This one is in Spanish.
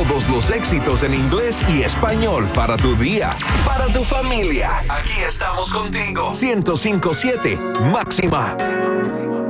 Todos los éxitos en inglés y español para tu día, para tu familia. Aquí estamos contigo. 105.7 Máxima.